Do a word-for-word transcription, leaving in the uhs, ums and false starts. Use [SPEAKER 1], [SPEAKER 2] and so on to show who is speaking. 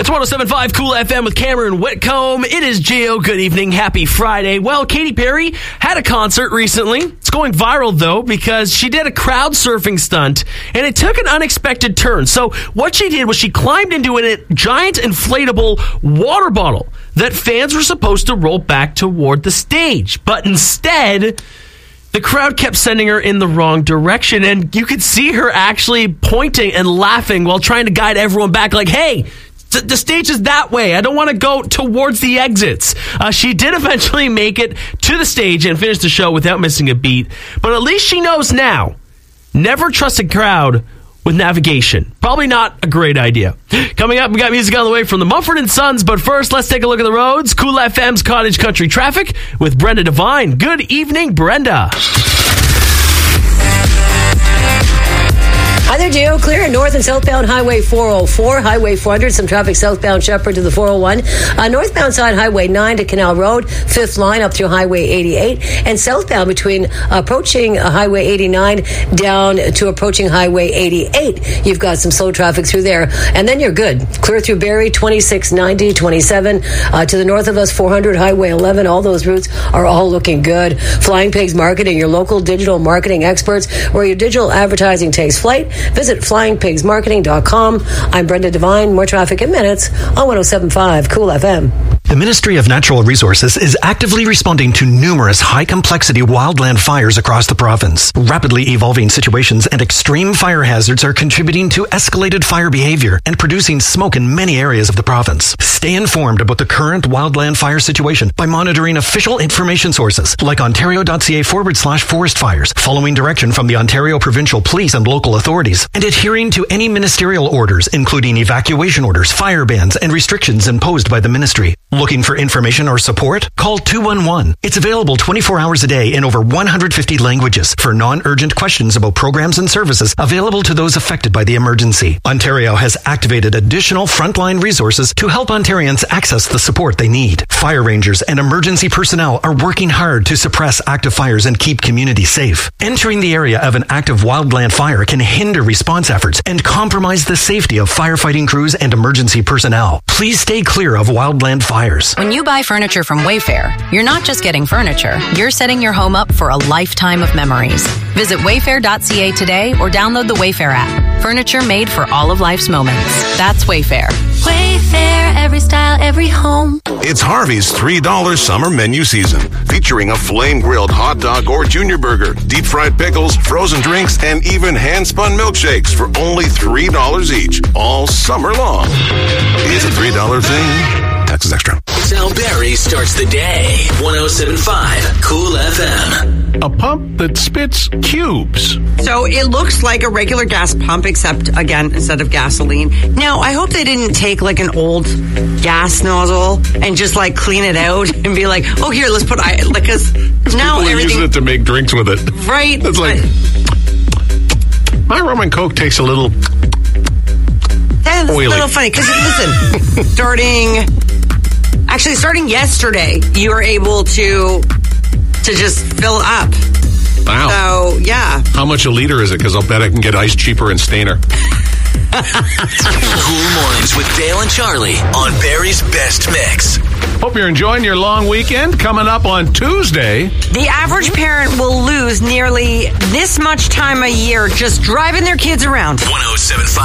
[SPEAKER 1] It's one oh seven point five Cool F M with Cameron Whitcomb. It is Geo. Good evening. Happy Friday. Well, Katy Perry had a concert recently. It's going viral, though, because she did a crowd surfing stunt, and it took an unexpected turn. So what she did was she climbed into a giant inflatable water bottle that fans were supposed to roll back toward the stage. But instead, the crowd kept sending her in the wrong direction, and you could see her actually pointing and laughing while trying to guide everyone back, like, hey, th- the stage is that way. I don't want to go towards the exits. Uh, she did eventually make it to the stage and finish the show without missing a beat, but at least she knows now, never trust a crowd with navigation. Probably not a great idea. Coming up, we got music on the way from the Mumford and Sons, but first, let's take a look at the roads. Cool F M's Cottage Country Traffic with Brenda Devine. Good evening, Brenda.
[SPEAKER 2] Hi there, Geo. Clear north and southbound Highway four oh four, Highway four hundred, some traffic southbound Shepherd to the four oh one, uh, northbound side Highway nine to Canal Road, fifth line up through Highway eighty-eight, and southbound between approaching uh, Highway eighty-nine down to approaching Highway eighty-eight. You've got some slow traffic through there, and then you're good. Clear through Barrie, twenty-six ninety, twenty-seven, uh, to the north of us, four hundred, Highway eleven. All those routes are all looking good. Flying Pigs Marketing, your local digital marketing experts, where your digital advertising takes flight. Visit flying pigs marketing dot com. I'm Brenda Devine. More traffic in minutes on one oh seven point five Cool F M.
[SPEAKER 3] The Ministry of Natural Resources is actively responding to numerous high-complexity wildland fires across the province. Rapidly evolving situations and extreme fire hazards are contributing to escalated fire behavior and producing smoke in many areas of the province. Stay informed about the current wildland fire situation by monitoring official information sources like ontario.ca forward slash forest fires, following direction from the Ontario Provincial Police and local authorities, and adhering to any ministerial orders, including evacuation orders, fire bans, and restrictions imposed by the ministry. Looking for information or support? Call two one one. It's available twenty-four hours a day in over one hundred fifty languages for non-urgent questions about programs and services available to those affected by the emergency. Ontario has activated additional frontline resources to help Ontarians access the support they need. Fire rangers and emergency personnel are working hard to suppress active fires and keep communities safe. Entering the area of an active wildland fire can hinder response efforts and compromise the safety of firefighting crews and emergency personnel. Please stay clear of wildland fires.
[SPEAKER 4] When you buy furniture from Wayfair, you're not just getting furniture, you're setting your home up for a lifetime of memories. Visit wayfair dot c a today or download the Wayfair app. Furniture made for all of life's moments. That's Wayfair.
[SPEAKER 5] Wayfair, every style, every home.
[SPEAKER 6] It's Harvey's three dollar summer menu season, featuring a flame-grilled hot dog or junior burger, deep-fried pickles, frozen drinks, and even hand-spun milkshakes for only three dollars each, all summer long. It's a three dollar thing. Taxes extra.
[SPEAKER 7] It's how Barrie starts the day. one oh seven point five Cool F M.
[SPEAKER 8] A pump that spits cubes.
[SPEAKER 9] So it looks like a regular gas pump, except, again, instead of gasoline. Now, I hope they didn't take, like, an old gas nozzle and just, like, clean it out and be like, oh, here, let's put, I like, because now
[SPEAKER 8] People are
[SPEAKER 9] everything...
[SPEAKER 8] using it to make drinks with it.
[SPEAKER 9] Right.
[SPEAKER 8] It's like, I, my rum and Coke takes a little
[SPEAKER 9] That's
[SPEAKER 8] oily.
[SPEAKER 9] a little funny, because, listen, starting... Actually, starting yesterday, you were able to to just fill up.
[SPEAKER 8] Wow.
[SPEAKER 9] So, yeah.
[SPEAKER 8] How much a liter is it? Because I'll bet I can get ice cheaper in Stainer.
[SPEAKER 7] Cool Mornings with Dale and Charlie on Barrie's Best Mix.
[SPEAKER 8] Hope you're enjoying your long weekend. Coming up on Tuesday.
[SPEAKER 9] The average parent will lose nearly this much time a year just driving their kids around.
[SPEAKER 7] one oh seven point five